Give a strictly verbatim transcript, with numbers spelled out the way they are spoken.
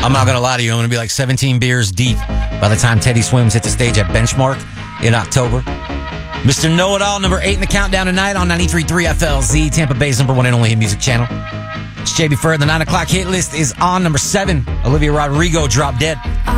I'm not going to lie to you. I'm going to be like seventeen beers deep by the time Teddy Swims hit the stage at Benchmark in October. Mister Know-It-All, number eight in the countdown tonight on ninety-three point three F L Z, Tampa Bay's number one and only hit music channel. It's J B Furr. The nine o'clock hit list is on number seven. Olivia Rodrigo, Drop Dead.